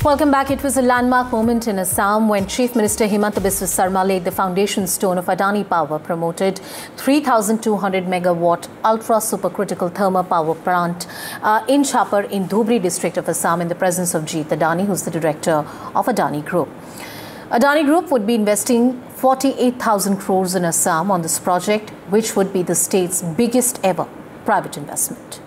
Welcome back. It was a landmark moment in Assam when Chief Minister Himanta Biswa Sarma laid the foundation stone of Adani Power promoted 3,200 megawatt ultra supercritical thermal power plant in Chapar in Dhubri district of Assam in the presence of Jeet Adani, who's the director of Adani Group. Adani Group would be investing 48,000 crores in Assam on this project, which would be the state's biggest ever private investment.